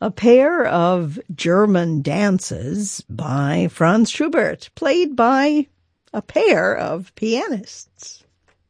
a pair of German dances by Franz Schubert, played by a pair of pianists.